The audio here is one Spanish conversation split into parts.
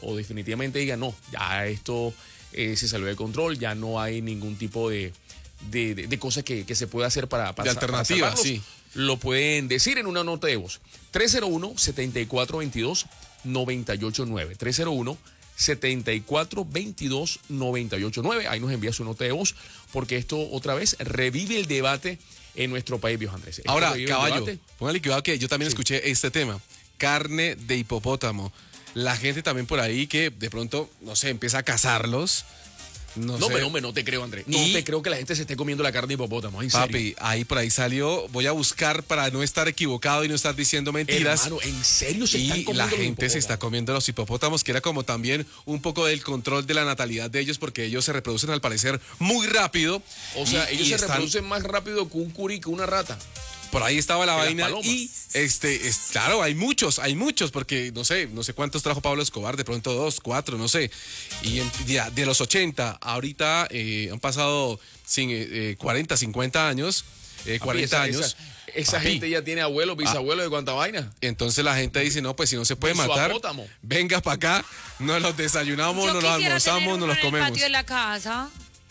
o definitivamente digan, no, ya esto se salió de control, ya no hay ningún tipo de cosas que se puede hacer para de alternativa, para sí. Lo pueden decir en una nota de voz. 301-7422-989. 301-7422-989. Ahí nos envía su nota de voz, porque esto otra vez revive el debate en nuestro país, viejo Andrés. Ahora, caballo, póngale cuidado que yo también escuché este tema. Carne de hipopótamo. La gente también por ahí que de pronto, no sé, empieza a cazarlos. No sé. Pero hombre, no te creo, Andrés. No te creo que la gente se esté comiendo la carne de hipopótamo. ¿En papi, serio? ahí por ahí salió. Voy a buscar para no estar equivocado y no estar diciendo mentiras. Hermano, ¿en serio se están Y comiendo la los gente se hipopótamos? está comiendo los hipopótamos, que era como también un poco del control de la natalidad de ellos, porque ellos se reproducen al parecer muy rápido. O sea, ellos se están- reproducen más rápido que un curí, que una rata. Por ahí estaba la Que las vaina palomas. y claro, hay muchos, porque no sé cuántos trajo Pablo Escobar, de pronto 2, 4, no sé. Y de los 80, ahorita han pasado 40, 50 años, 40 años. Esa Papi, gente ya tiene abuelos, bisabuelos de cuánta vaina. entonces la gente dice, no, pues si no se puede De su matar, apótamo. venga para acá, nos los desayunamos, Yo nos los quisiera tener almorzamos, nos uno los en el comemos. patio de la casa.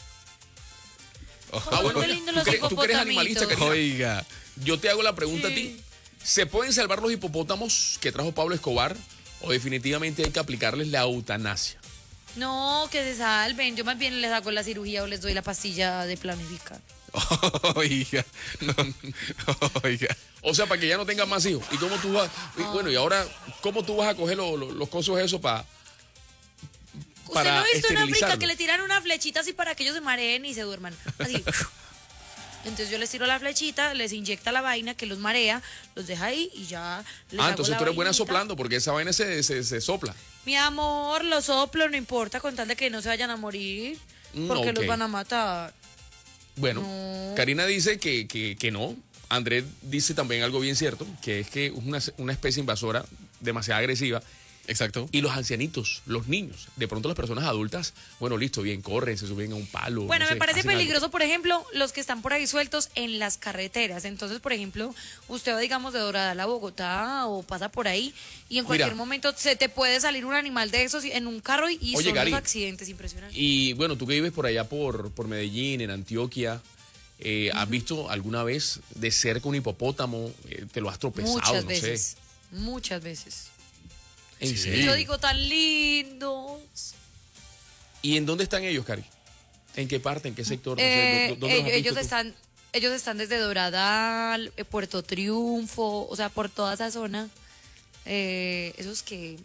bueno, Qué lindo los tú que eres animalista, hipopotamitos. Karina. Oiga, Yo te hago la pregunta Sí. a ti. ¿Se pueden salvar los hipopótamos que trajo Pablo Escobar o definitivamente hay que aplicarles la eutanasia? No, que se salven. Yo más bien les hago la cirugía o les doy la pastilla de planificar. oiga, oiga. O sea, para que ya no tengan más hijos. ¿Y cómo tú vas? Y bueno, y ahora, ¿cómo tú vas a coger los cosos esos para ¿Usted no ha visto en África esterilizarlo? que le tiran una flechita así para que ellos se mareen y se duerman? Así. Entonces yo les tiro la flechita, les inyecta la vaina que los marea, los deja ahí y ya les hago Entonces la tú eres buena vainita. soplando porque esa vaina se sopla. Mi amor, los soplo, no importa, con tal de que no se vayan a morir, porque ok. los van a matar. Bueno, No. Karina dice que no. Andrés dice también algo bien cierto, que es que es una especie invasora demasiado agresiva. Exacto. Y los ancianitos, los niños, de pronto las personas adultas, bueno, listo, bien, corren, se suben a un palo. Bueno, no me sé, parece hacen algo. peligroso, por ejemplo, los que están por ahí sueltos en las carreteras. Entonces, por ejemplo, usted va, digamos, de Dorada a la Bogotá o pasa por ahí y en cualquier Mira. momento se te puede salir un animal de esos en un carro y Oye, son Gary, los accidentes impresionantes. Y bueno, tú que vives por allá por Medellín, en Antioquia, ¿has visto alguna vez de cerca un hipopótamo? ¿Te lo has tropezado? Muchas no veces, sé. muchas veces. ¿En Sí. Y serio? yo digo, tan lindos. ¿Y en dónde están ellos, Cari? ¿En qué parte? ¿En qué sector? No sé, ¿dónde los has Ellos visto tú? ellos están desde Doradal, Puerto Triunfo, o sea, por toda esa zona. Esos que...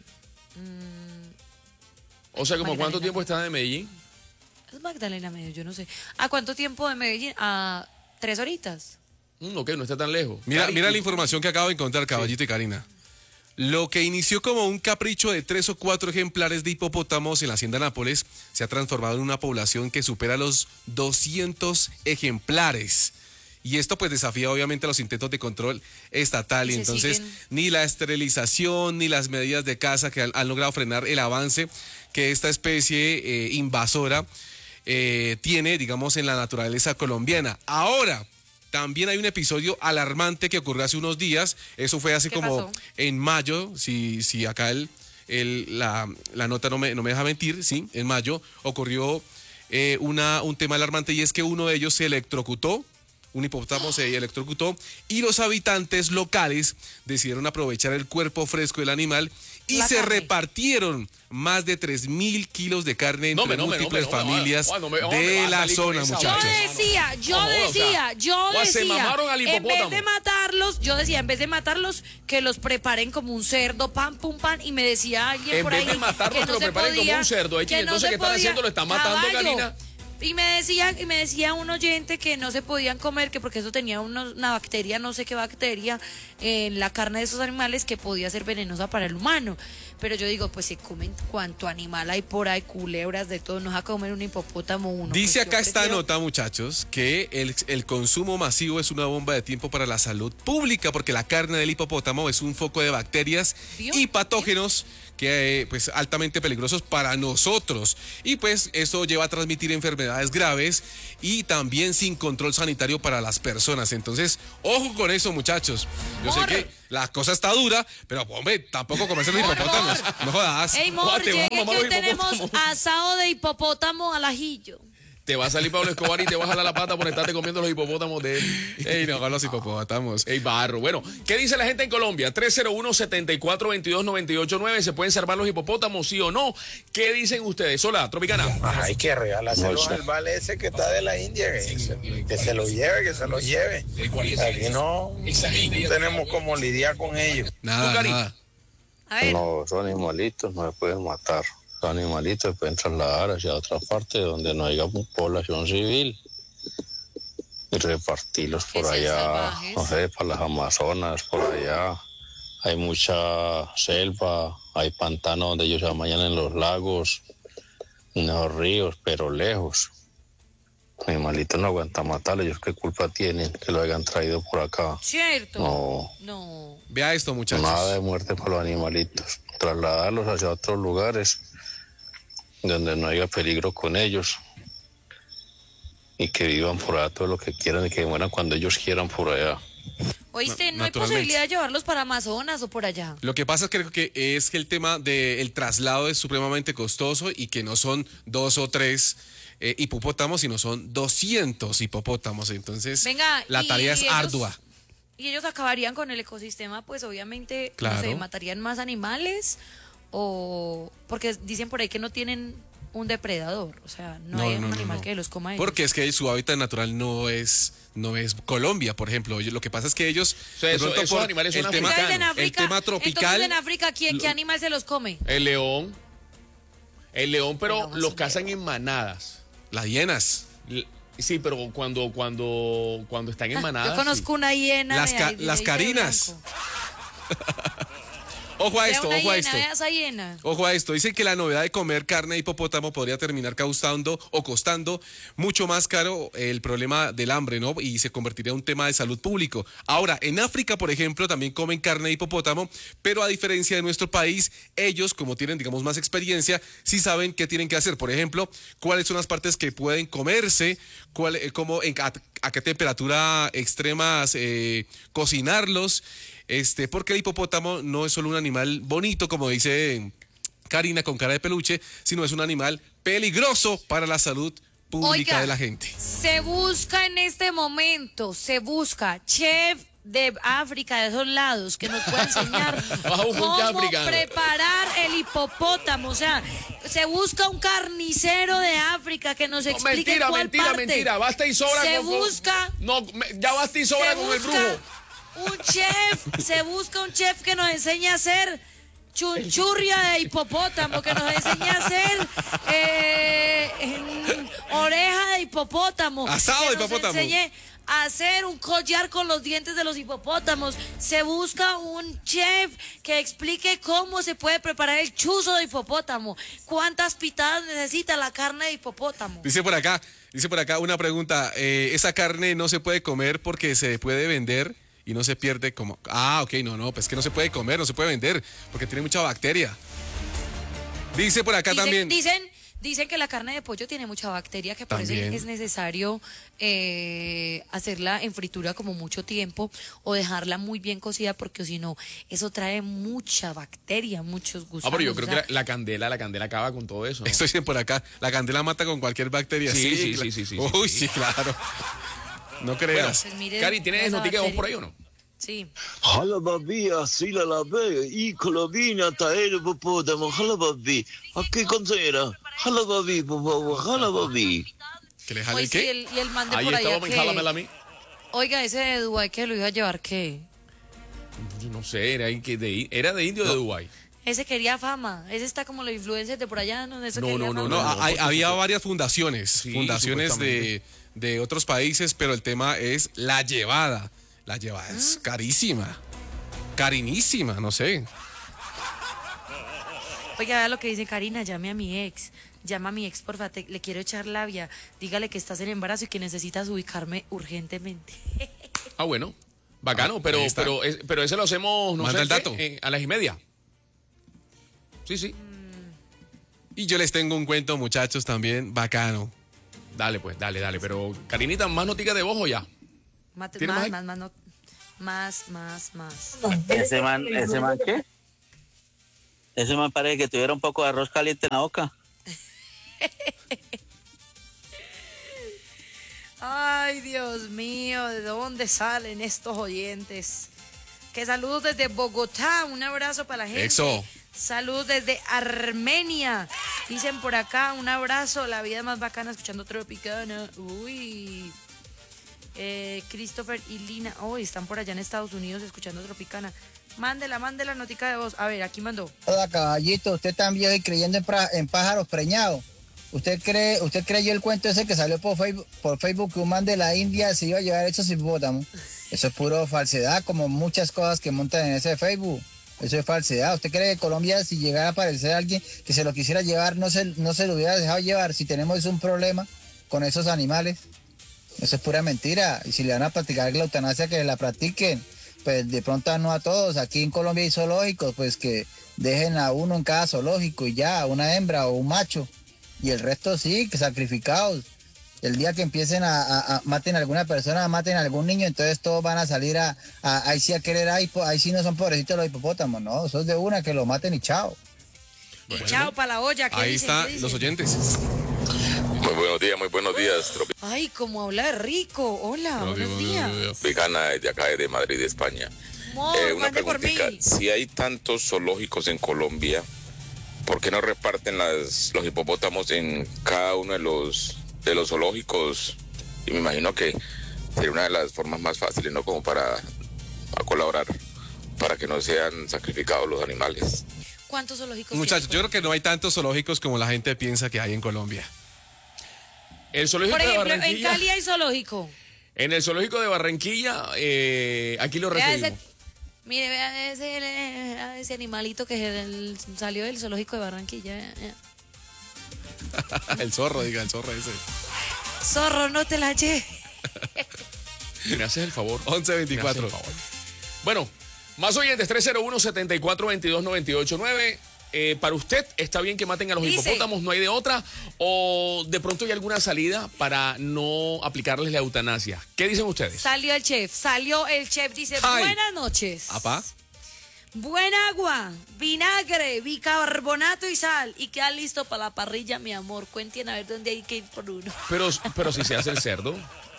O sea, ¿como cuánto Magdalena. tiempo están de Medellín? Es Magdalena Medio, yo no sé. ¿A cuánto tiempo de Medellín? A 3 horitas. Ok, no está tan lejos. Mira, Cari, mira tú- la información que acabo de encontrar, Caballito y Karina. Lo que inició como un capricho de 3 o 4 ejemplares de hipopótamos en la hacienda Nápoles se ha transformado en una población que supera los 200 ejemplares. Y esto pues desafía obviamente los intentos de control estatal y Y se entonces siguen. ni la esterilización ni las medidas de caza que han logrado frenar el avance que esta especie invasora tiene, digamos, en la naturaleza colombiana. Ahora, también hay un episodio alarmante que ocurrió hace unos días. Eso fue hace ¿Qué como pasó? en mayo, si acá la nota no me deja mentir, sí, en mayo ocurrió un tema alarmante y es que uno de ellos se electrocutó. Un hipopótamo se electrocutó y los habitantes locales decidieron aprovechar el cuerpo fresco del animal y La se carne. repartieron más de 3.000 kilos de carne No, entre no, múltiples no, familias no, me vas de a la salir con zona, esa muchachos. vaina. Yo se decía, mamaron al en vez hipopótamo. de matarlos, yo decía, en vez de matarlos, que los preparen como un cerdo, pan, pum, pan, y me decía alguien En por vez ahí de matarlos, que que no lo se preparen como podía, un cerdo. que no Entonces, se ¿qué están podía- haciendo? ¿Lo están matando, Caballo. Karina? Y me decía un oyente que no se podían comer, que porque eso tenía una bacteria, no sé qué bacteria, en la carne de esos animales que podía ser venenosa para el humano. Pero yo digo, pues se comen cuánto animal hay por ahí, culebras, de todo, no es a comer un hipopótamo uno. Dice Pues yo acá esta prefiero- nota, muchachos, que el consumo masivo es una bomba de tiempo para la salud pública porque la carne del hipopótamo es un foco de bacterias ¿Vio? y patógenos que pues altamente peligrosos para nosotros, y pues eso lleva a transmitir enfermedades graves y también sin control sanitario para las personas. Entonces, ojo con eso, muchachos. Yo sé que la cosa está dura, pero hombre, tampoco comerse los hipopótamos, no jodas. Ey, Mor, Guate, llegue vamos a que hoy mamar los tenemos hipopótamos. asado de hipopótamo al ajillo. Te va a salir Pablo Escobar y te va a jalar la pata por estarte comiendo los hipopótamos de él. Ey, no, con los hipopótamos. Ey, barro. Bueno, ¿qué dice la gente en Colombia? 301-7422-989. ¿Se pueden salvar los hipopótamos, sí o no? ¿Qué dicen ustedes? Hola, Tropicana. Hay que regalárselo al vale ese que está de la India, que se lo lleve, que se lo lleve. Aquí no tenemos cómo lidiar con ellos. Nada, Cari. nada. A ver, No, son animalitos, no se pueden matar. Los animalitos se pueden trasladar hacia otra parte donde no haya población civil y repartirlos por Que sean allá, salvajes. no sé, para las Amazonas, por allá. Hay mucha selva, hay pantanos donde ellos se bañan en los lagos, en los ríos, pero lejos. Los animalitos no aguantan matarlos, ellos qué culpa tienen que lo hayan traído por acá. cierto. No. No. Vea esto, muchachos. Nada de muerte para los animalitos. Trasladarlos hacia otros lugares donde no haya peligro con ellos y que vivan por allá todo lo que quieran y que mueran cuando ellos quieran por allá. Oíste, no hay Naturalmente. posibilidad de llevarlos para Amazonas o por allá. Lo que pasa creo que es que el tema del traslado es supremamente costoso y que no son 2 o 3 hipopótamos, sino son 200 hipopótamos. Entonces, Venga, la tarea es ellos- ardua. Y ellos acabarían con el ecosistema, pues obviamente, Claro. no sé, matarían más animales o porque dicen por ahí que no tienen un depredador, o sea, no, hay un animal que los coma a ellos. Porque es que su hábitat natural no es Colombia, por ejemplo. Lo que pasa es que ellos O sea, de eso- pronto esos por animales son el tema, Entonces, en africanos. el tema tropical. Entonces en África, ¿qué animal se los come? El león. El león, pero Bueno, los sí, cazan pero- en manadas. las hienas. Sí, pero cuando están en manadas. Yo conozco una hiena. Las ca- de las de carinas. blanco. Ojo a Vea esto, una ojo a hiena, esto. vea esa hiena. Ojo a esto, dicen que la novedad de comer carne de hipopótamo podría terminar causando o costando mucho más caro el problema del hambre, ¿no? Y se convertiría en un tema de salud público. Ahora, en África, por ejemplo, también comen carne de hipopótamo, pero a diferencia de nuestro país, ellos, como tienen, digamos, más experiencia, sí saben qué tienen que hacer. Por ejemplo, cuáles son las partes que pueden comerse, a qué temperatura extremas cocinarlos. Porque el hipopótamo no es solo un animal bonito, como dice Karina, con cara de peluche, sino es un animal peligroso para la salud pública Oiga, de la gente. Se busca en este momento, chef de África, de esos lados, que nos pueda enseñar Baja un cómo punto africano. preparar el hipopótamo. O sea, se busca un carnicero de África que nos explique cuál parte. Mentira. Basta y sobra Se con. busca. No, ya basta y sobra con el brujo. Se busca un chef que nos enseñe a hacer chunchurria de hipopótamo, que nos enseñe a hacer oreja de hipopótamo, Asado que de nos hipopótamo. enseñe a hacer un collar con los dientes de los hipopótamos. Se busca un chef que explique cómo se puede preparar el chuzo de hipopótamo, cuántas pitadas necesita la carne de hipopótamo. Dice por acá una pregunta. Esa carne no se puede comer porque se puede vender y no se pierde como. Ah, ok, no, pues que no se puede comer, no se puede vender porque tiene mucha bacteria. Dice por acá también. Dicen que la carne de pollo tiene mucha bacteria, que por eso También. es necesario hacerla en fritura como mucho tiempo o dejarla muy bien cocida, porque si no, eso trae mucha bacteria, muchos gusanos. Pero yo creo o sea, que la candela acaba con todo eso, ¿no? Esto dicen por acá. La candela mata con cualquier bacteria. Sí. Uy, sí, claro. No creas. pues miren, Cari, ¿tienes esa noticias vos bacteria. por ahí o no? Sí. Halababi, asila la ve, y colobina taere popodamo, halababi. ¿A qué considera? Halababi, por favor, halababi. ¿Que le jale Oye, el sí, qué? y el man de Ahí por allá estaba pensándamela a que... mí. Oiga, ese de Dubái que lo iba a llevar, ¿qué? Yo no sé, era de indio de Dubái. Ese quería fama. Ese está como los influencers de por allá, ¿no? Eso No, quería no, fama. No, no, había varias fundaciones, Sí, fundaciones supuestamente. de otros países, pero el tema es la llevada. La llevada es carísima, carinísima, no sé. Oiga, vea lo que dice Karina, llame a mi ex. Llama a mi ex, porfa, le quiero echar labia. Dígale que estás en embarazo y que necesitas ubicarme urgentemente. Ah, bueno. Bacano, Ahí está. pero ese lo hacemos, no Manda sé, el dato. a las 1:30. Sí, sí. Y yo les tengo un cuento, muchachos, también bacano. Dale, pues, dale. Pero, Karinita, ¿más noticias de vos o ya? ¿Tiene más ahí? Más. ¿Ese man qué? Ese man parece que tuviera un poco de arroz caliente en la boca. Ay, Dios mío, ¿de dónde salen estos oyentes? Que saludos desde Bogotá, un abrazo para la gente. Eso. Saludos desde Armenia. Dicen por acá, un abrazo, la vida más bacana escuchando Tropicana. Uy. Christopher y Lina, están por allá en Estados Unidos escuchando Tropicana. Mándela notica de voz. A ver, aquí mandó. Hola, caballito, usted también y creyendo en pájaros preñados. ¿Usted creyó el cuento ese que salió por Facebook que un man de la India se iba a llevar esos hipopótamos? Eso es puro falsedad, como muchas cosas que montan en ese Facebook. Eso es falsedad. ¿Usted cree que Colombia, si llegara a aparecer alguien que se lo quisiera llevar, no se lo hubiera dejado llevar? Si tenemos un problema con esos animales, eso es pura mentira. Y si le van a practicar la eutanasia, que la practiquen. Pues de pronto no a todos. Aquí en Colombia hay zoológicos, pues que dejen a uno en cada zoológico y ya, una hembra o un macho. Y el resto sí, que sacrificados. El día que empiecen a maten a alguna persona, maten a algún niño, entonces todos van a salir ahí sí a querer, ahí sí no son pobrecitos los hipopótamos, no, eso es de una, que lo maten y chao. Y chao para la olla. Ahí están los oyentes. Muy buenos días, Ay, como habla rico. Hola, buenos días. Tropicana de acá de Madrid, España. Una preguntita, si hay tantos zoológicos en Colombia, ¿por qué no reparten los hipopótamos en cada uno de los zoológicos? Y me imagino que sería una de las formas más fáciles, ¿no? Como para colaborar, para que no sean sacrificados los animales. ¿Cuántos zoológicos? Muchachos, yo creo que no hay tantos zoológicos como la gente piensa que hay en Colombia. El zoológico Por ejemplo, de Barranquilla. en Cali hay zoológico. En el zoológico de Barranquilla, aquí lo recibimos. Mire, vea ese animalito que salió del zoológico de Barranquilla. El zorro ese. Zorro, no te la lleves. ¿Me haces el favor? 1124. Bueno, más oyentes, 301-7422-989. Para usted, ¿está bien que maten a los hipopótamos? ¿No hay de otra? ¿O de pronto hay alguna salida para no aplicarles la eutanasia? ¿Qué dicen ustedes? Salió el chef, dice, Ay. buenas noches. ¿Apá? Buen agua, vinagre, bicarbonato y sal. Y queda listo para la parrilla, mi amor. Cuenten a ver dónde hay que ir por uno. Pero si se hace el cerdo.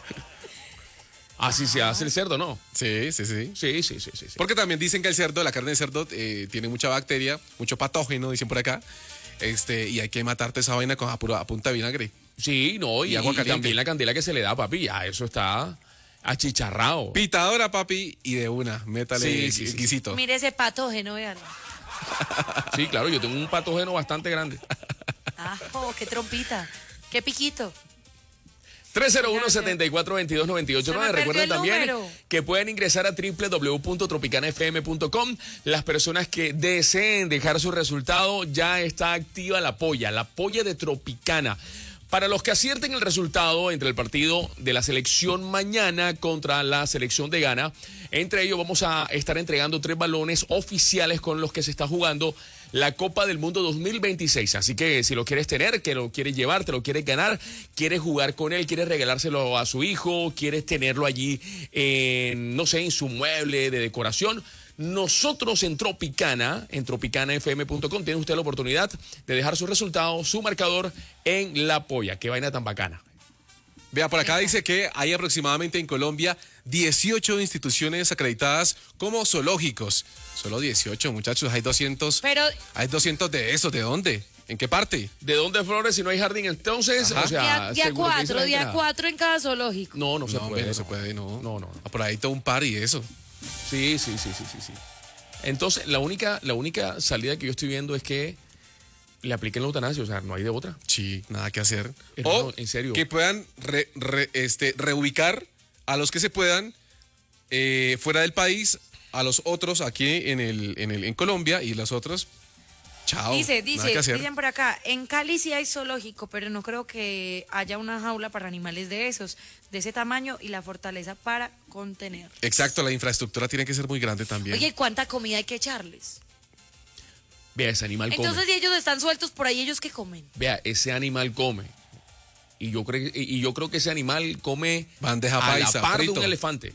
Así se hace el cerdo, ¿no? Sí. Sí. Porque también dicen que el cerdo, la carne de cerdo, tiene mucha bacteria, mucho patógeno, dicen por acá. Y hay que matarte esa vaina a punta de vinagre. Sí, no, y agua caliente. también la candela que se le da, papi, ya eso está achicharrado. Pitadora, papi, y de una, métale Sí. guisito. Mire ese patógeno, véanlo. Sí, claro, yo tengo un patógeno bastante grande. Qué trompita, qué piquito. 301-7422-989. Recuerden también que pueden ingresar a www.tropicanafm.com. Las personas que deseen dejar su resultado, ya está activa la polla de Tropicana. Para los que acierten el resultado entre el partido de la selección mañana contra la selección de Ghana, entre ellos vamos a estar entregando 3 balones oficiales con los que se está jugando la Copa del Mundo 2026. Así que si lo quieres tener, que lo quieres llevar, te lo quieres ganar, quieres jugar con él, quieres regalárselo a su hijo, quieres tenerlo allí, en su mueble de decoración, nosotros en Tropicana, en tropicanafm.com, tiene usted la oportunidad de dejar su resultado, su marcador en la polla. Qué vaina tan bacana. Vea, por acá dice que hay aproximadamente en Colombia 18 instituciones acreditadas como zoológicos. Solo 18, muchachos, hay 200. Pero hay 200 de esos, ¿de dónde? ¿En qué parte? ¿De dónde, Flores, si no hay jardín? Entonces, Ajá. o sea, día 4 en cada zoológico. No se puede. No se puede, no. No. Por ahí todo un par y eso. Sí. Entonces, la única salida que yo estoy viendo es que le apliquen la eutanasia, o sea, no hay de otra. Sí, nada que hacer. Hermano, o en serio. que puedan reubicar a los que se puedan fuera del país, a los otros aquí en Colombia, y los otros, chao. Nada que hacer. Dicen por acá, en Cali sí hay zoológico, pero no creo que haya una jaula para animales de ese tamaño y la fortaleza para contener. Exacto, la infraestructura tiene que ser muy grande también. Oye, ¿cuánta comida hay que echarles? Vea, ese animal come. Entonces, si ellos están sueltos por ahí, ¿ellos qué comen? Vea, ese animal come. Y yo creo que ese animal come bandeja a paisa, la par frito. de un elefante.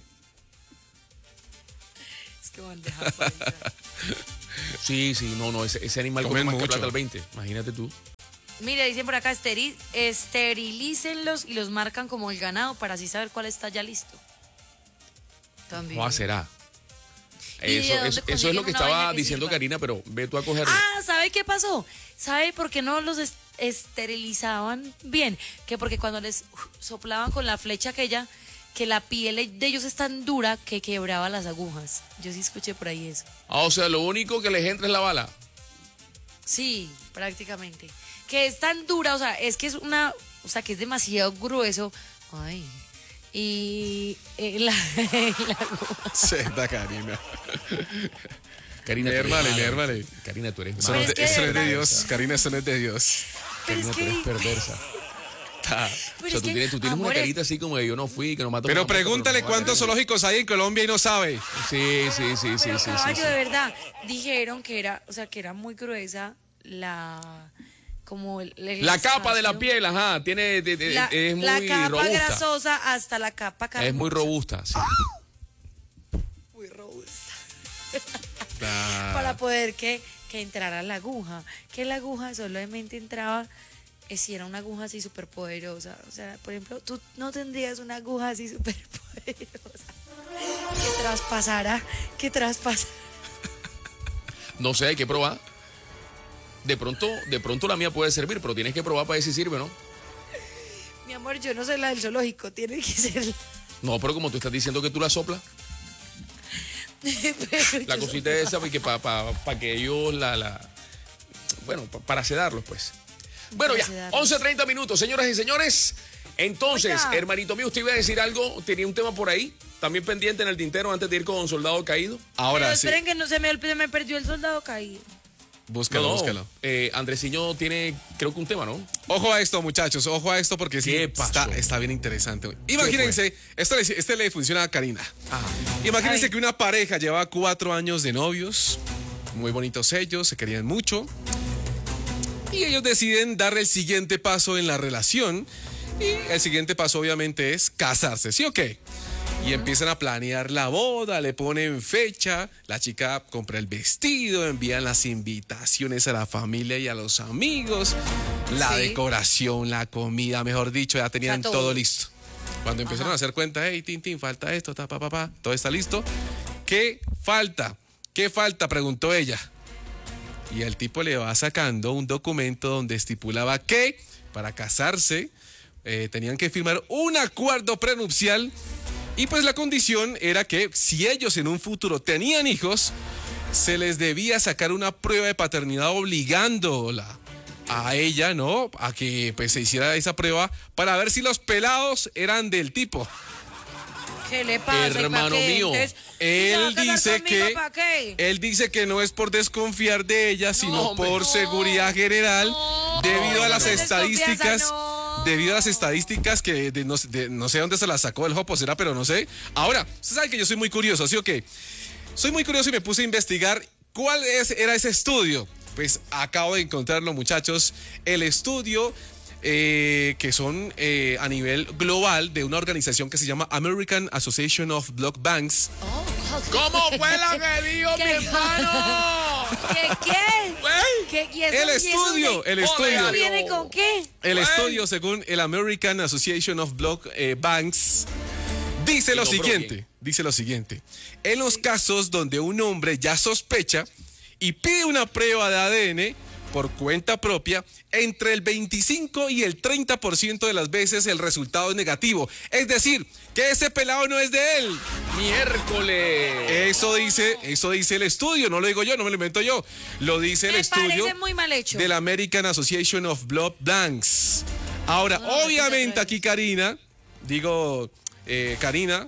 Es que bandeja paisa. Sí, no, ese animal come Comen más que mucho. plata al 20. Imagínate tú. Mire, dicen por acá, esterilícenlos y los marcan como el ganado para así saber cuál está ya listo. También. ¿Cómo será? ¿Y de dónde Eso es consiguen lo que una estaba vaina que diciendo sirva? Karina, pero ve tú a cogerlo. Ah, ¿sabe qué pasó? ¿Sabe por qué no los esterilizaban bien? Que porque cuando les soplaban con la flecha aquella, que la piel de ellos es tan dura que quebraba las agujas. Yo sí escuché por ahí eso. O sea, lo único que les entra es la bala. Sí, prácticamente. Que es tan dura, o sea, es que es que es demasiado grueso. Ay. Y la aguja. Senta, Karina. Karina, tú eres Lérmale, mala. lérmale. Karina, tú eres Eso mala. no es Pero es eso que no de es de verdad- Dios. Karina, eso no es de Dios. Pero es Karina, tú eres que... perversa. pero O sea, es tú que, tienes una amores, carita así como de yo no fui, que no mató. Pero pregúntale cuántos zoológicos hay en Colombia y no sabe. Sí. Pero caballo, de verdad, dijeron que era, o sea, que era muy gruesa la La capa de la piel, ajá, es muy la capa robusta. grasosa hasta la capa carnosa. Es muy robusta, sí. Muy robusta. Ah, Para poder que entrara la aguja. Que la aguja solamente entraba si era una aguja así súper poderosa. O sea, por ejemplo, tú no tendrías una aguja así súper poderosa que traspasara. No sé, hay que probar. De pronto la mía puede servir, pero tienes que probar para ver si sirve, ¿no? Mi amor, yo no soy la del zoológico, tiene que ser No, pero como tú estás diciendo que tú la soplas, la cosita esa, porque para que ellos para sedarlos, pues. Bueno, Para ya, sedarlos. 11:30 minutos, señoras y señores. Entonces, Oiga. hermanito mío, usted iba a decir algo, tenía un tema por ahí, también pendiente en el tintero antes de ir con Soldado Caído. ahora Pero sí. esperen que no se me perdió el soldado caído. Búscalo, búscalo. Andresiño tiene, creo que un tema, ¿no? Ojo a esto, muchachos, ojo a esto porque sí, ¿Qué pasó? está bien interesante. Imagínense, este le funciona a Karina. Ajá. Imagínense Ay. que una pareja lleva 4 años de novios, muy bonitos ellos, se querían mucho, y ellos deciden dar el siguiente paso en la relación, y el siguiente paso obviamente es casarse, ¿sí o qué? Y empiezan a planear la boda, le ponen fecha, la chica compra el vestido, envían las invitaciones a la familia y a los amigos, la Sí. decoración, la comida, mejor dicho, ya tenían todo. todo listo. Cuando empezaron a hacer cuenta, hey, Tintín, falta esto, todo está listo. ¿Qué falta? ¿Qué falta? Preguntó ella. Y el tipo le va sacando un documento donde estipulaba que para casarse tenían que firmar un acuerdo prenupcial y pues la condición era que si ellos en un futuro tenían hijos, se les debía sacar una prueba de paternidad obligándola a ella, ¿no? A que pues se hiciera esa prueba para ver si los pelados eran del tipo. ¿Qué le pasa? ¿Y pa' Hermano qué? mío, Entonces, ¿si se va a Él casar dice conmigo, que ¿pa' qué? él dice que no es por desconfiar de ella, sino hombre, por no. seguridad general, No, debido a las no es desconfianza, estadísticas, no. debido a las estadísticas que no sé dónde se las sacó el Jopo, será, pero no sé. Ahora, usted sabe que yo soy muy curioso, ¿sí o qué? Soy muy curioso y me puse a investigar era ese estudio. Pues acabo de encontrarlo, muchachos. El estudio que son a nivel global de una organización que se llama American Association of Blood Banks. ¿Cómo fue la que dijo mi ¿Qué? hermano? ¿Qué? Güey. ¿Qué? ¿Y eso- El y eso estudio, qué? el estudio. ¿Eso viene con qué? El Güey. estudio, según el American Association of Blood Banks, dice lo no, pero siguiente, bien. dice lo siguiente. En los casos donde un hombre ya sospecha y pide una prueba de ADN por cuenta propia, entre el 25 y el 30% de las veces el resultado es negativo. Es decir, que ese pelado no es de él. Miércoles. Eso dice el estudio, no lo digo yo, no me lo invento yo. Lo dice el Me estudio parece muy mal hecho. de la American Association of Blood Banks. Ahora, No, obviamente no, aquí Karina, Karina,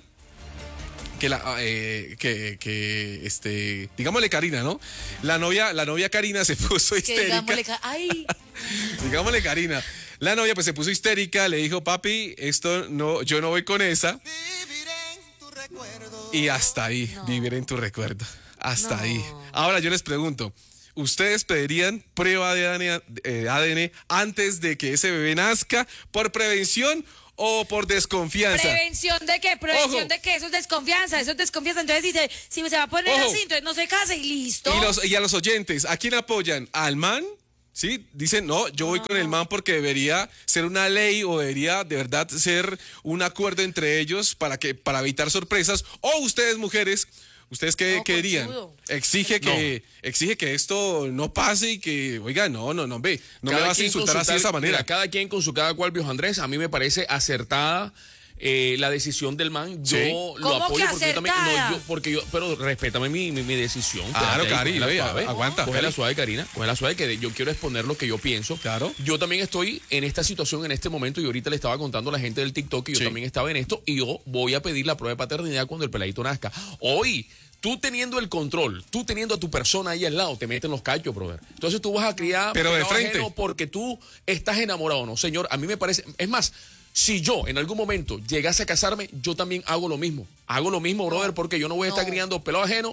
digámosle Karina, ¿no? La novia Karina se puso Que histérica. digámosle, ay, Digámosle Karina. La novia pues se puso histérica, le dijo, papi, esto no, yo no voy con esa. Y hasta ahí, vivir en tu recuerdo. Hasta No. ahí. Ahora yo les pregunto, ¿ustedes pedirían prueba de ADN antes de que ese bebé nazca por prevención o por desconfianza? ¿Prevención de qué? ¿Prevención Ojo. de qué? Eso es desconfianza, Entonces dice, si se va a poner Ojo. así, entonces no se case y listo. Y a los oyentes, ¿a quién apoyan? ¿Al man? ¿Sí? Dicen, no, yo voy con el man porque debería ser una ley o debería de verdad ser un acuerdo entre ellos para evitar sorpresas. O ustedes, mujeres, ¿ustedes qué dirían? conchudo. Exige que esto no pase y que, oiga, no, ve, no me Cada vas a quien insultar con así de esa manera. Mira, cada quien con su cada cual, viejo Andrés. A mí me parece acertada la decisión del man. Yo Sí. lo ¿Cómo apoyo que porque yo también. acertada? pero respétame mi decisión. Claro, Espérate ahí, Cari, cógela oye, suave. aguanta, Cógela Cari. suave, Karina. Cógela suave, que yo quiero exponer lo que yo pienso. Claro. Yo también estoy en esta situación en este momento y ahorita le estaba contando a la gente del TikTok que yo Sí. también estaba en esto y yo voy a pedir la prueba de paternidad cuando el peladito nazca. Hoy. Tú teniendo el control, tú teniendo a tu persona ahí al lado, te meten los cachos, brother. Entonces tú vas a criar Pero de pelado frente. ajeno porque tú estás enamorado, ¿no? Señor, a mí me parece... Es más, si yo en algún momento llegase a casarme, yo también hago lo mismo. Hago lo mismo, brother, porque yo no voy a estar criando pelado ajeno.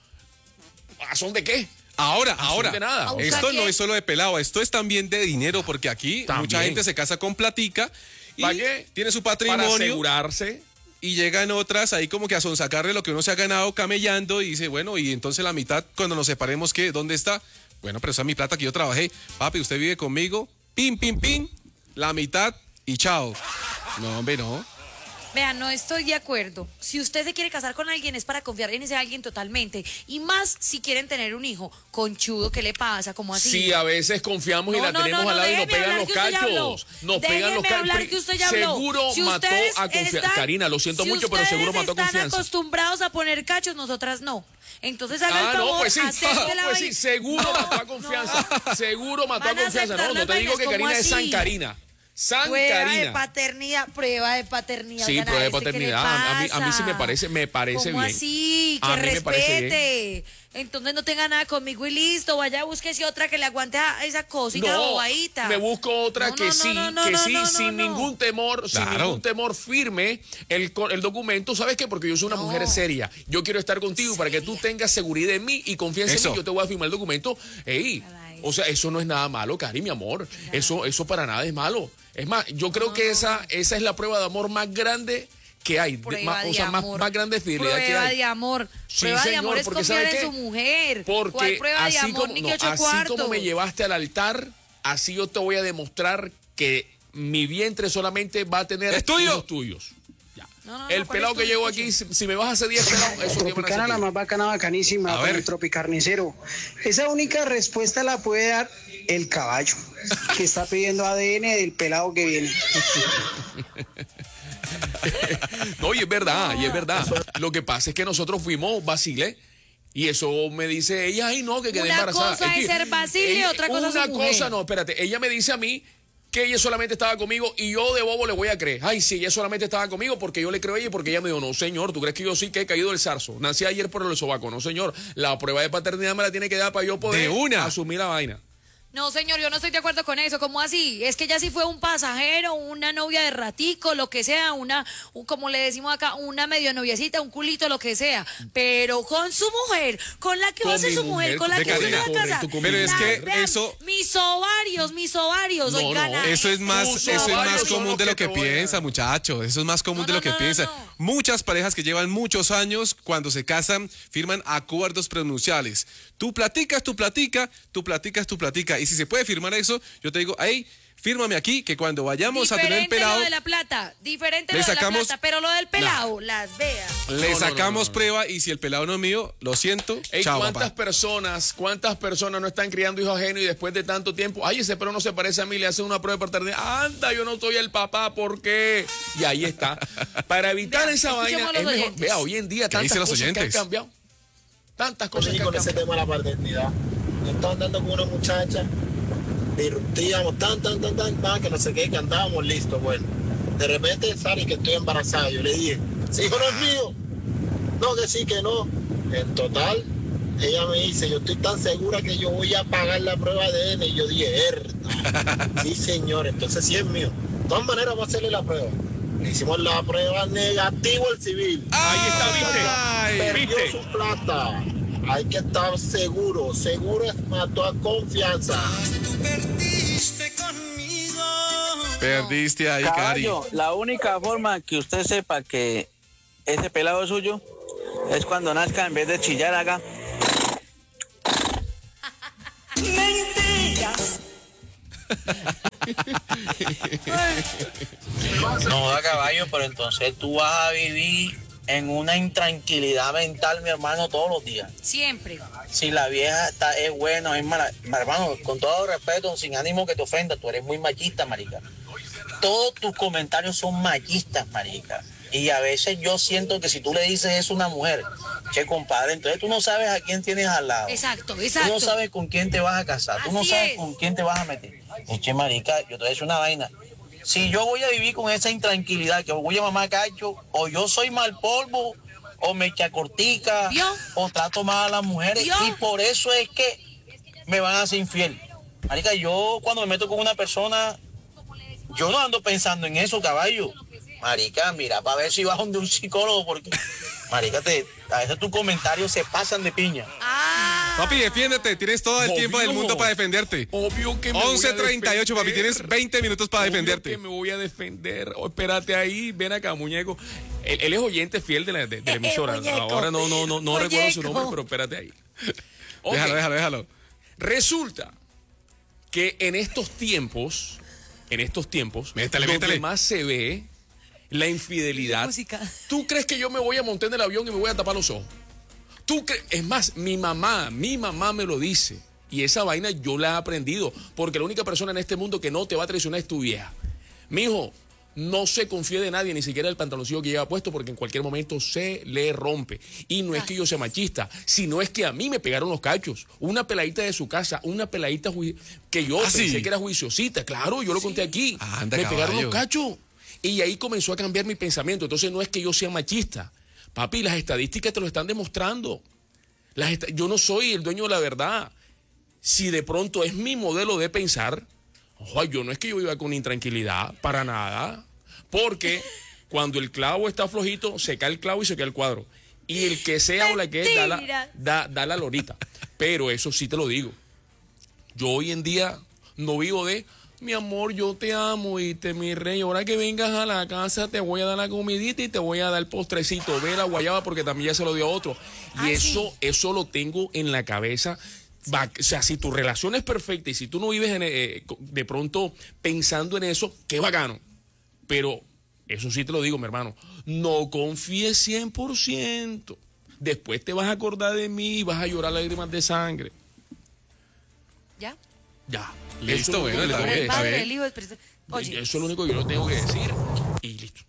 ¿A son de qué? Ahora, de nada. esto no qué? es solo de pelado, esto es también de dinero, porque aquí También. mucha gente se casa con platica y ¿Para qué? tiene su Para patrimonio asegurarse. y llegan otras ahí como que a sonsacarle lo que uno se ha ganado camellando y dice, bueno, y entonces la mitad, cuando nos separemos, ¿qué? ¿Dónde está? Bueno, pero esa es mi plata que yo trabajé. Papi, usted vive conmigo, pin, la mitad y chao. No, hombre, no. Vean, no estoy de acuerdo. Si usted se quiere casar con alguien es para confiar en ese alguien totalmente. Y más si quieren tener un hijo. Conchudo, ¿qué le pasa? ¿Cómo así? Sí, a veces confiamos y la tenemos al lado y nos déjeme pegan hablar los que usted ya habló. cachos. Nos pegan los Déjeme cachos. hablar que usted ya habló. Seguro Si mató ustedes a confianza. están- Karina, lo siento si mucho, pero seguro ustedes mató a están confianza. acostumbrados a poner cachos, nosotras no. Entonces haga el Ah, favor, no, pues sí, acepte la pues sí, vaina. seguro mató a confianza. Seguro mató a Van a confianza. aceptar No las te digo que vainas, Karina ¿cómo es San así? Karina. San Prueba de Karina. paternidad. Sí, Oigan, prueba de ¿qué le paternidad. A mí sí me parece ¿Cómo bien. así? A Que mí me parece bien. respete. Entonces no tenga nada conmigo y listo. Vaya, búsquese otra que le aguante a esa cosita No, bobadita. me busco otra No, que no, sí, no, no, que no, sí, no, sin no. ningún temor, sin Claro. ningún temor firme el documento. ¿Sabes qué? Porque yo soy una No. mujer seria. Yo quiero estar contigo para que tú tengas seguridad en mí y confianza en Eso. mí. Yo te voy a firmar el documento. Ey, o sea, eso no es nada malo, Cari, mi amor. Eso para nada es malo. Es más, yo creo que esa es la prueba de amor más grande que hay. Prueba de Más amor. grande de fidelidad que Prueba hay. de amor. Sí, Prueba de señor, amor es porque confiar ¿sabe en qué? su mujer. Porque ¿Cuál prueba de amor como, ni no, que 8 así cuartos? como me llevaste al altar, así yo te voy a demostrar que mi vientre solamente va a tener ¿Es tuyo? hijos tuyos. Ya. No, El ¿cuál pelado es que tuyo? llegó aquí, si me vas a hacer 10 pelados, esos 10 van a Tropicana, ser la tuyos. más bacana, bacanísima, A con ver. el tropicarnicero. Esa única respuesta la puede dar el caballo, que está pidiendo ADN del pelado que viene. No, y es verdad, y es verdad. Lo que pasa es que nosotros fuimos Basile. Y eso me dice ella, ay no, que quedé Una embarazada. cosa es que ser Basile y otra cosa es su Una mujer. cosa, no, espérate. Ella me dice a mí que ella solamente estaba conmigo y yo de bobo le voy a creer. Ay, sí, ella solamente estaba conmigo porque yo le creo a ella y porque ella me dijo, no, señor, ¿tú crees que yo sí que he caído del zarzo? Nací ayer por el sobaco. No, señor. La prueba de paternidad me la tiene que dar para yo poder De una. asumir la vaina. No, señor, yo no estoy de acuerdo con eso. ¿Cómo así? Es que ella sí fue un pasajero, una novia de ratico, lo que sea, como le decimos acá, una medio noviecita, un culito, lo que sea. Pero con su mujer, con la que va a Con ser mi su mujer, con la de que se Karina. va a casar. Correcto, con Pero mi es mujer. que Vean, eso- mis ovarios, No, oigan. no, Eso es más, Tus eso es ovarios más son común los de que lo que te voy a- piensa, muchacho. Eso es más común de lo que piensa. no. Muchas parejas que llevan muchos años, cuando se casan, firman acuerdos prenupciales. Tú platicas. Y si se puede firmar eso, yo te digo, hey, fírmame aquí, que cuando vayamos a tener el Diferente pelado, lo de la plata, diferente le lo de la sacamos- plata, pero lo del pelado, las veas. le No, sacamos prueba y si el pelado no es mío, lo siento, Ey, chao, cuántas papá. personas no están criando hijos ajenos y después de tanto tiempo, ay, ese pero no se parece a mí, le hacen una prueba de paternidad, anda, yo no soy el papá, ¿por qué? Y ahí está. Para evitar Vea, esa vaina, escuchemos a es los mejor. oyentes. Vea, hoy en día ¿Qué tantas dicen los cosas que han oyentes? cambiado. Tantas cosas que Sí, han con ese cambiado. tema de la paternidad. Yo estaba andando con una muchacha, disrumpíamos tan, que no sé qué, que andábamos listos, bueno. De repente sale que estoy embarazada. Yo le dije, ese hijo no es mío. No, que sí, que no. En total, ella me dice, yo estoy tan segura que yo voy a pagar la prueba de ADN. Y yo dije, sí, señor, entonces sí es mío. De todas maneras, vamos a hacerle la prueba. Le hicimos la prueba negativo el civil. Ahí está, ¿viste? Ay, Perdió ¿viste? su plata. hay que estar seguro. Seguro es más toda confianza. Perdiste ahí, Cari. Caballo, la única forma que usted sepa que ese pelado es suyo es cuando nazca, en vez de chillar, haga. Mentiras. No, caballo, pero entonces tú vas a vivir en una intranquilidad mental, mi hermano, todos los días. Siempre. Si la vieja es buena o es mala, mi hermano, con todo respeto, sin ánimo que te ofenda, tú eres muy machista, marica. Todos tus comentarios son machistas, marica. Y a veces yo siento que si tú le dices eso a una mujer, che, compadre, entonces tú no sabes a quién tienes al lado. Exacto. Tú no sabes con quién te vas a casar, tú no sabes con quién te vas a meter. Che, marica, yo te voy a decir una vaina. Si yo voy a vivir con esa intranquilidad, que voy a mamar cacho, o yo soy mal polvo, o me echa cortica, o trato mal a las mujeres, y por eso es que me van a hacer infiel. Marica, yo cuando me meto con una persona, yo no ando pensando en eso, caballo. Marica, mira, para ver si vas donde un psicólogo, porque, marica, a veces tus comentarios se pasan de piña. Papi, defiéndete, tienes todo el tiempo del mundo para defenderte. Obvio que me 11:38, papi, tienes 20 minutos para defenderte. Que me voy a defender. Oh, espérate ahí, ven acá, muñeco. Él es oyente fiel de la emisora. Ahora no recuerdo su nombre, pero espérate ahí. Okay. Déjalo. Resulta que en estos tiempos, donde más se ve la infidelidad. ¿Tú crees que yo me voy a montar en el avión y me voy a tapar los ojos? Es más, mi mamá me lo dice. Y esa vaina yo la he aprendido. Porque la única persona en este mundo que no te va a traicionar es tu vieja. Mijo, no se confíe de nadie, ni siquiera del pantaloncillo que lleva puesto, porque en cualquier momento se le rompe. Y no es que yo sea machista, sino es que a mí me pegaron los cachos. Una peladita de su casa, una peladita que yo pensé que era juiciosita. Claro, yo lo conté aquí. Me pegaron los cachos. Y ahí comenzó a cambiar mi pensamiento. Entonces no es que yo sea machista. Papi, las estadísticas te lo están demostrando. Yo no soy el dueño de la verdad. Si de pronto es mi modelo de pensar, yo no es que yo viva con intranquilidad, para nada. Porque cuando el clavo está flojito, se cae el clavo y se cae el cuadro. Y el que sea o la que es, da la lorita. Pero eso sí te lo digo. Yo hoy en día no vivo de... Mi amor, yo te amo, mi rey. Ahora que vengas a la casa te voy a dar la comidita y te voy a dar el postrecito. Ve la guayaba porque también ya se lo dio a otro. Y eso lo tengo en la cabeza. O sea, si tu relación es perfecta y si tú no vives de pronto pensando en eso, qué bacano. Pero eso sí te lo digo, mi hermano. No confíes 100%. Después te vas a acordar de mí y vas a llorar lágrimas de sangre. ¿Ya? Ya. Listo, bueno, Oye, eso es lo único que yo tengo que decir y listo.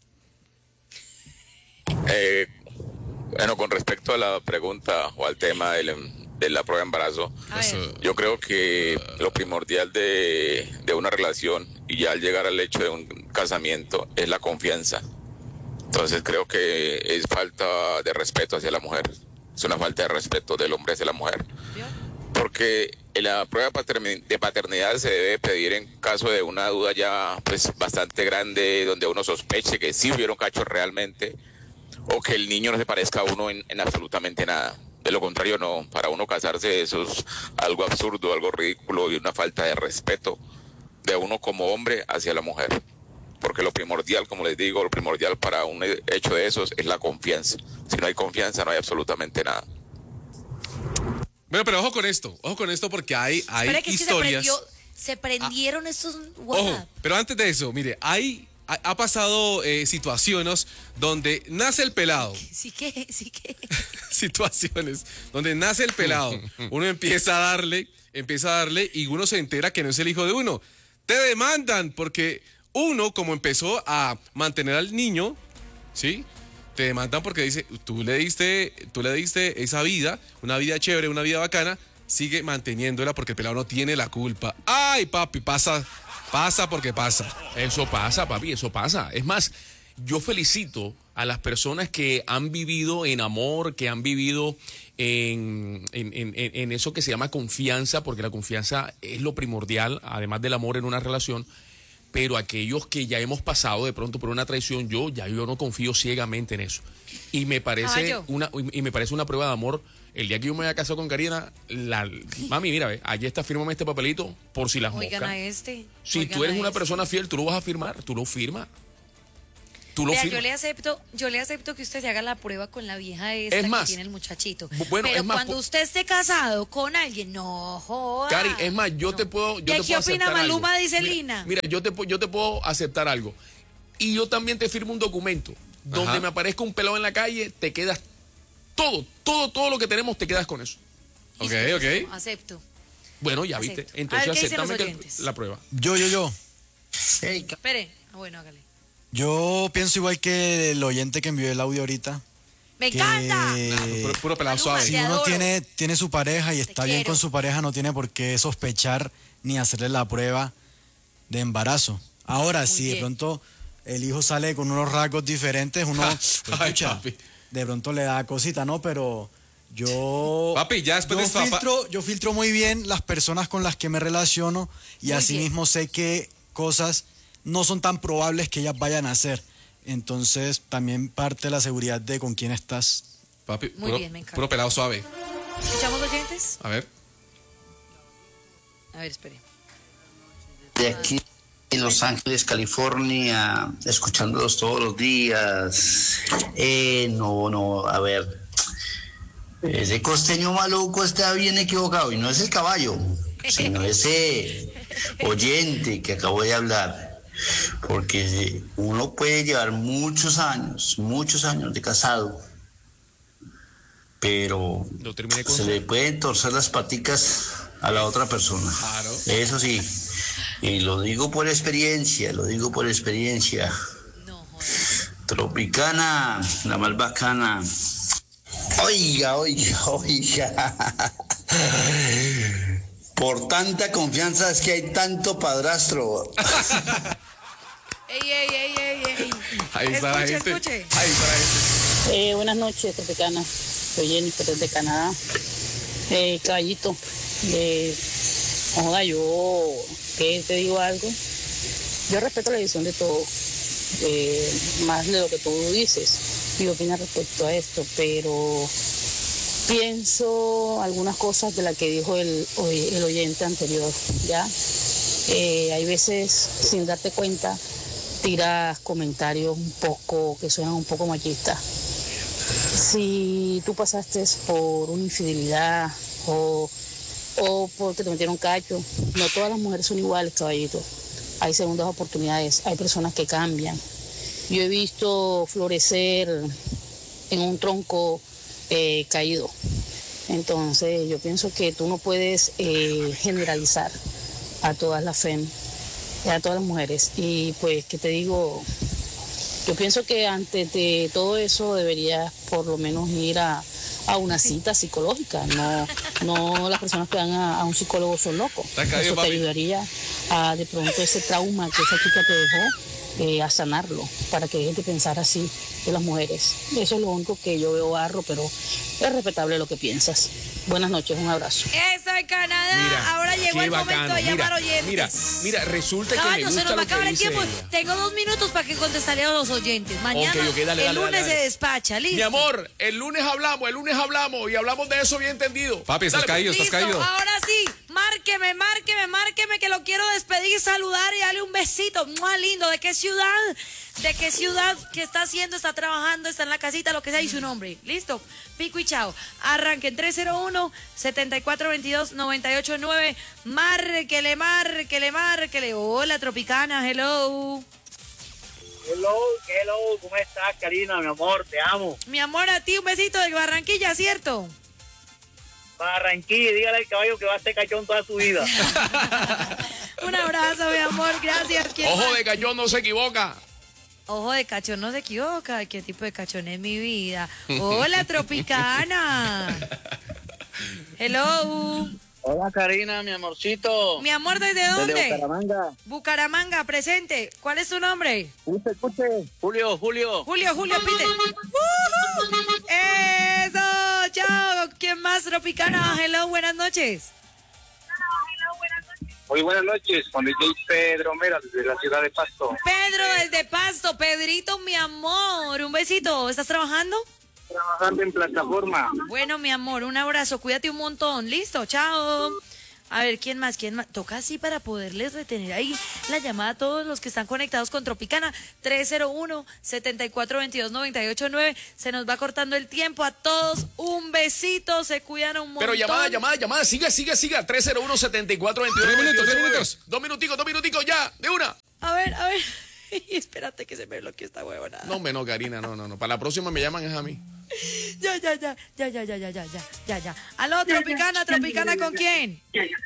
Bueno, con respecto a la pregunta o al tema de la prueba de embarazo, yo creo que lo primordial de una relación y ya al llegar al hecho de un casamiento es la confianza. Entonces creo que es falta de respeto hacia la mujer. Es una falta de respeto del hombre hacia la mujer. Porque la prueba de paternidad se debe pedir en caso de una duda ya pues bastante grande, donde uno sospeche que sí hubieron cachos realmente, o que el niño no se parezca a uno en absolutamente nada. De lo contrario, no. Para uno casarse eso es algo absurdo, algo ridículo y una falta de respeto de uno como hombre hacia la mujer. Porque lo primordial, como les digo, lo primordial para un hecho de esos es la confianza. Si no hay confianza, no hay absolutamente nada. Bueno, pero ojo con esto porque hay historias. Se prendieron estos WhatsApp. Ojo, pero antes de eso, mire, ha pasado situaciones donde nace el pelado. Sí que. Situaciones donde nace el pelado. Uno empieza a darle y uno se entera que no es el hijo de uno. Te demandan porque uno, como empezó a mantener al niño, ¿sí? Te demandan porque dice, tú le diste esa vida, una vida chévere, una vida bacana, sigue manteniéndola porque el pelado no tiene la culpa. Ay, papi, pasa porque pasa. Eso pasa, papi, eso pasa. Es más, yo felicito a las personas que han vivido en amor, que han vivido en eso que se llama confianza, porque la confianza es lo primordial, además del amor en una relación. Pero aquellos que ya hemos pasado de pronto por una traición, yo no confío ciegamente en eso. Y me parece una prueba de amor El día que yo me vaya a casar con Karina, mami, mira, ve, allí está, fírmame este papelito por si las Oigan moscas. a este. Si tú eres una persona fiel, tú lo vas a firmar, tú lo firmas. Vea, yo le acepto que usted se haga la prueba con la vieja esta Es más, que tiene el muchachito. bueno, pero es más, cuando usted esté casado con alguien, no joda. Cari, es más, yo te puedo ¿Qué opina aceptar Maluma? algo. Dice Mira, Lina. Mira, yo te puedo aceptar algo. Y yo también te firmo un documento donde me aparezca un pelado en la calle, te quedas todo lo que tenemos, te quedas con eso. Ok. Acepto. Bueno, ya Acepto. viste. Entonces A ver, ¿qué dicen aceptame los oyentes? la prueba. Yo. Espere. Bueno, hágale. Yo pienso igual que el oyente que envió el audio ahorita. ¡Me encanta! Puro pelado Maluma, suave. Si te uno adoro. tiene su pareja y está bien quiero. con su pareja, no tiene por qué sospechar ni hacerle la prueba de embarazo. Ahora, si de bien. pronto el hijo sale con unos rasgos diferentes, uno Ay, escucha, papi. de pronto le da cosita, ¿no? Pero yo... Papi, ya después de esta yo filtro muy bien las personas con las que me relaciono y Muy asimismo sé qué cosas no son tan probables que ellas vayan a hacer. Entonces, también parte de la seguridad de con quién estás. Papi, Muy bien, me encanta. puro pelado suave. ¿Escuchamos oyentes? A ver. A ver, espere. De aquí en Los Ángeles, California, escuchándolos todos los días. A ver. Ese costeño maluco está bien equivocado y no es el caballo, sino ese oyente que acabo de hablar. Porque uno puede llevar muchos años de casado, pero Lo terminé con se le pueden torcer las paticas a la otra persona. Claro. Eso sí, y lo digo por experiencia. No, joder. Tropicana, la más bacana. Oiga. Por tanta confianza es que hay tanto padrastro. ¡Ey! Ahí está la gente. Escuche. Ahí está la gente. Buenas noches, Tropicana. Soy Jennifer desde Canadá. Caballito, joda, yo que te digo algo. Yo respeto la decisión de todo, más de lo que tú dices. Mi opinión respecto a esto, pero pienso algunas cosas de las que dijo el oyente anterior, ¿ya? Hay veces, sin darte cuenta, tiras comentarios que suenan un poco machistas. Si tú pasaste por una infidelidad o porque te metieron cacho, no todas las mujeres son iguales, caballito. Hay segundas oportunidades, hay personas que cambian. Yo he visto florecer en un tronco caído. Entonces yo pienso que tú no puedes generalizar a todas las a todas las mujeres. Y pues, ¿qué te digo? Yo pienso que antes de todo eso deberías por lo menos ir a una cita psicológica. No las personas que van a un psicólogo son locos. Eso te ayudaría a de pronto ese trauma que esa chica te dejó, a sanarlo, para que dejes de pensar así de las mujeres. Eso es lo único que yo veo barro, pero es respetable lo que piensas. Buenas noches, un abrazo. Eso en Canadá. Ahora llegó el momento de llamar oyentes. Mira, resulta que me Caballo, se gusta nos va a lo que acabar el dice tiempo. ella. Tengo 2 minutos para que contestaré a los oyentes. Mañana, Ok, dale, el lunes dale. se despacha. ¿Listo? Mi amor, el lunes hablamos y hablamos de eso bien entendido. Papi, estás Dale, caído, Listo, estás caído. ahora sí, márqueme, que lo quiero despedir, saludar y darle un besito. ¡Mua, lindo! ¿De qué ciudad? ¿De qué ciudad? ¿Qué está haciendo? ¿Está trabajando? ¿Está en la casita? Lo que sea, y su nombre. ¿Listo? Pico y chao. Arranquen 301-7422-989. Márquele. Hola, Tropicana, hello. Hello, ¿cómo estás, Karina? Mi amor, te amo. Mi amor, a ti un besito de Barranquilla, ¿cierto? Barranquilla, dígale al caballo que va a ser cachón toda su vida. Un abrazo, mi amor, gracias. Ojo de cachón no se equivoca. Ojo de cachón no se equivoca. ¿Qué tipo de cachón es mi vida? Hola, Tropicana. Hello. Hola, Karina, mi amorcito. Mi amor, ¿desde dónde? Desde Bucaramanga. Bucaramanga, presente. ¿Cuál es tu nombre? Escuche. Julio. Julio, pite. Eso, chao. ¿Quién más, Tropicana? Hello, buenas noches. Muy buenas noches, con DJ Pedro Mera, desde la ciudad de Pasto. Pedro, desde Pasto. Pedrito, mi amor, un besito. ¿Estás trabajando? trabajando en plataforma. Bueno, mi amor, un abrazo, cuídate un montón. Listo, chao. A ver, ¿quién más? Toca así para poderles retener ahí la llamada a todos los que están conectados con Tropicana. 301-7422-989. Se nos va cortando el tiempo. A todos un besito, se cuidan un montón. Pero llamada. Siga. 301-7422-989. 3 minutos. 2 minuticos, ya, de una. A ver. Espérate que se me bloqueó esta huevona. No, Karina, no. Para la próxima me llaman es a mí. Ya. Aló, Tropicana, ¿con quién?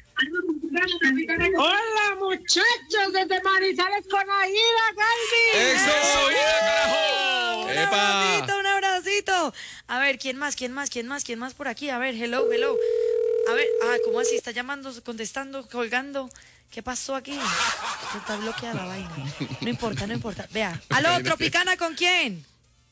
Hola, muchachos, desde Manizales con Aguila, Galdi. ¡Eso, carajo! Un abracito. A ver, ¿quién más por aquí? A ver, hello. A ver, ¿cómo así? ¿Está llamando, contestando, colgando? ¿Qué pasó aquí? Está bloqueada la vaina. No importa. Vea. Aló, Tropicana, ¿con quién?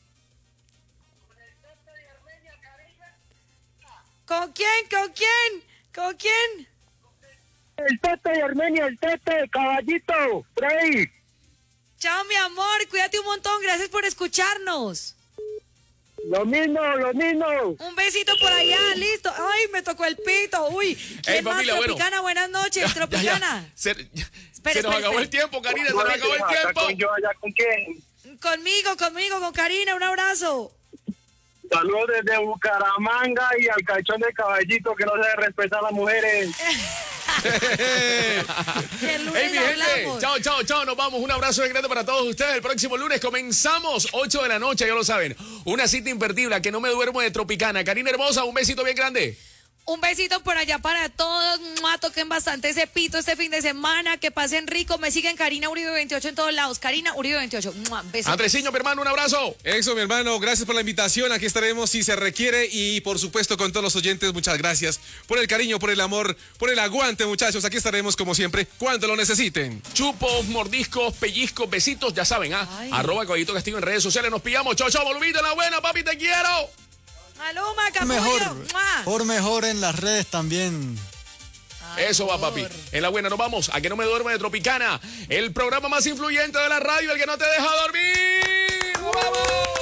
¿Con quién? El Tete de Armenia, el Tete, caballito, por ahí. Chao, mi amor, cuídate un montón, gracias por escucharnos. Lo mismo. Un besito por allá, listo. Ay, me tocó el pito, uy. ¿Quién más, familia, Tropicana? Buenas noches, Tropicana. Se nos acabó el tiempo, Karina, se nos acabó el tiempo. ¿Con quién? Conmigo, con Karina, un abrazo. Saludos desde Bucaramanga y al cachón de caballito que no se respeta a las mujeres. Hey, mi gente, chao, nos vamos. Un abrazo bien grande para todos ustedes. El próximo lunes comenzamos 8 de la noche, ya lo saben. Una cita imperdible, que no me duermo de Tropicana. Karina hermosa, un besito bien grande. Un besito por allá para todos. Toquen bastante ese pito este fin de semana. Que pasen rico. Me siguen Karina Uribe 28 en todos lados. Karina Uribe 28. Besos. Andresiño, mi hermano, un abrazo. Eso, mi hermano. Gracias por la invitación. Aquí estaremos si se requiere. Y por supuesto, con todos los oyentes, muchas gracias por el cariño, por el amor, por el aguante, muchachos. Aquí estaremos como siempre cuando lo necesiten. Chupos, mordiscos, pellizcos, besitos, ya saben, @ Caballito Castillo en redes sociales. Nos pillamos. Chao, volviste la buena, papi, te quiero. Maluma, Capullo. Mejor en las redes también. Eso va, papi. En la buena nos vamos. A que no me duerme de Tropicana. El programa más influyente de la radio, el que no te deja dormir.